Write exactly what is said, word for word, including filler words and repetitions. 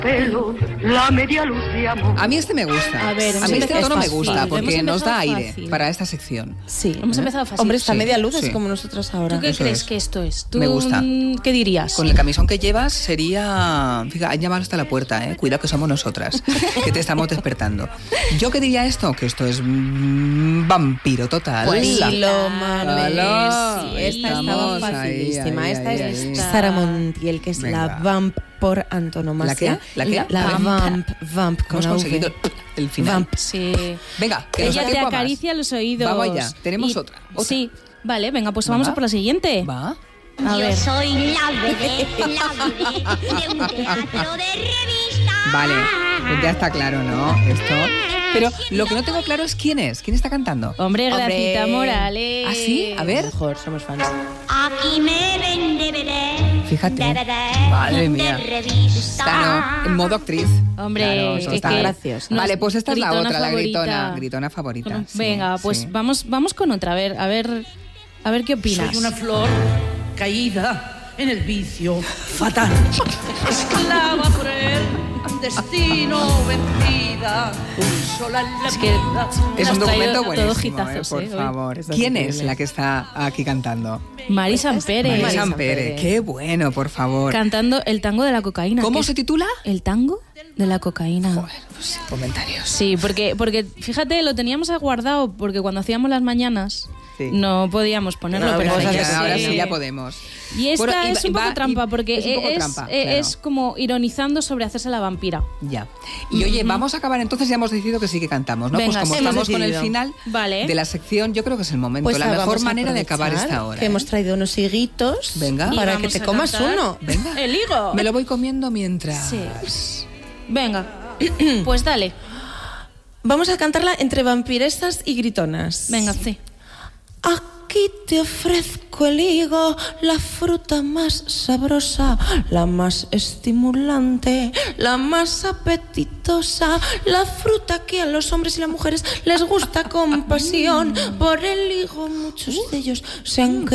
pelo, la media luz de amor. A mí este me gusta. A ver, a mí este tono me fácil. gusta porque Hemos nos da empezado aire fácil. para esta sección. Sí. Hemos empezado fácil. Hombre, esta Sí, media luz sí. es como nosotros ahora. ¿Tú qué Eso crees es. que esto es? ¿Tú Me gusta. qué dirías? Con el camisón que llevas sería... Fíjate, han llamado hasta la puerta, ¿eh? Cuidado que somos nosotras, que te estamos despertando. ¿Yo qué diría esto? Que esto es mm, vampiro total. Pues sí, La- lo mames. Hola. Sí, esta estaba Estamos ahí, facilísima. ahí, esta ahí, es ahí. Sara Montiel, que es Venga. la vamp por antonomasia. ¿La qué? ¿La qué? La Vamp. vamp, vamp con Hemos la V. conseguido el final. Vamp. Sí. Venga, que nos da Ella te tiempo a más. acaricia los oídos. Vamos allá, tenemos Y- otra, otra. Sí. Vale, venga, pues vamos Va. a por la siguiente. Va. A ver. Yo soy la vedette, la vedette de un teatro de revista. Vale, pues ya está claro, ¿no? Esto. Pero lo que no tengo claro es quién es. ¿Quién está cantando? Hombre, Gracita Hombre. Morales. ¿Ah, sí? A ver. Mejor, somos fans. Aquí me ven de vedette, Fíjate. de vedette, Madre mía. de revista. Claro, en modo actriz. Hombre, Claro, eso es está que gracioso. nos- Vale, pues esta es la gritona otra, la favorita. gritona, gritona favorita. Bueno, sí, venga, pues sí. vamos, vamos con otra. A ver, a ver, a ver qué opinas. Soy una flor caída en el vicio fatal. Esclava por el destino vencida. Sola en la Es que vida. Es Has un documento traído todos buenísimo, hitazos, eh, por eh, hoy. favor. Está ¿Quién es increíble. la que está aquí cantando? Mari Sampere. María Mari Sampere. Sampere. Qué bueno, por favor. Cantando el tango de la cocaína. ¿Cómo que se es titula? El tango de la cocaína. Joder, pues, comentarios. Sí, porque, porque fíjate, lo teníamos guardado porque cuando hacíamos las mañanas Sí. no podíamos ponerlo, No, pero pues ahora Ya, sí. ahora sí ya podemos. Y esta Bueno, y es va- un poco va- trampa y- porque es un poco es, trampa, eh, claro. es como ironizando sobre hacerse la vampira. Ya. Y oye, vamos a acabar entonces, ya hemos decidido que sí que cantamos, ¿no? Venga, pues como sí, hemos estamos con el decidido. final Vale. de la sección, yo creo que es el momento, Pues la ahora mejor vamos a manera de acabar aprovechar esta hora. Que ¿eh? hemos traído unos higuitos. Venga. Y Para que vamos te a comas cantar uno. Venga. El higo. Me lo voy comiendo mientras. Sí. Venga, pues dale. Vamos a cantarla entre vampiresas y gritonas. Venga, sí. Aquí te ofrezco el higo, la fruta más sabrosa, la más estimulante, la más apetitosa, la fruta que a los hombres y las mujeres les gusta con pasión. Por el higo muchos de ellos se han